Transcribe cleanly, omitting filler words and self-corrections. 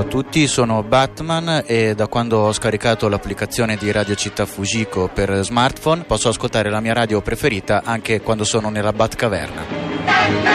a tutti, sono Batman e da quando ho scaricato l'applicazione di Radio Città Fujiko per smartphone posso ascoltare la mia radio preferita anche quando sono nella Batcaverna.